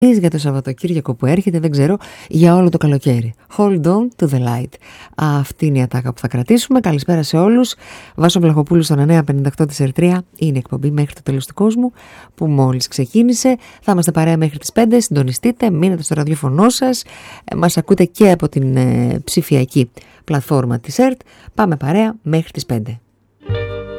για το Σαββατοκύριακο που έρχεται, δεν ξέρω, για όλο το καλοκαίρι. Hold on to the light. Αυτή είναι η ατάκα που θα κρατήσουμε. Καλησπέρα σε όλους. Βάσο Βλαχοπούλου στο 958-3 είναι εκπομπή μέχρι το τέλος του κόσμου που μόλις ξεκίνησε. Θα είμαστε παρέα μέχρι τις 5. Συντονιστείτε, μείνετε στο ραδιοφωνό σας. Μας ακούτε και από την ψηφιακή πλατφόρμα της ΕΡΤ. Πάμε παρέα μέχρι τις 5.